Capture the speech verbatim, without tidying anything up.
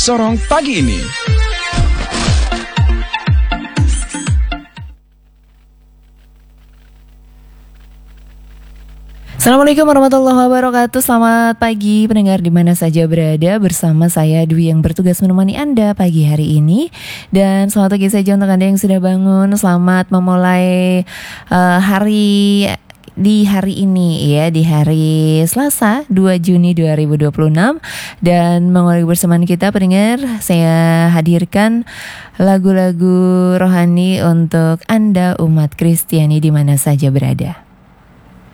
Sorong pagi ini. Assalamualaikum warahmatullahi wabarakatuh. Selamat pagi pendengar di mana saja berada. Bersama saya Dwi yang bertugas menemani Anda pagi hari ini. Dan selamat pagi saja untuk Anda yang sudah bangun. Selamat memulai uh, hari di hari ini ya, di hari Selasa dua Juni dua ribu dua puluh enam. Dan mengawali bersamaan kita pendengar, saya hadirkan lagu-lagu rohani untuk Anda umat Kristiani di mana saja berada.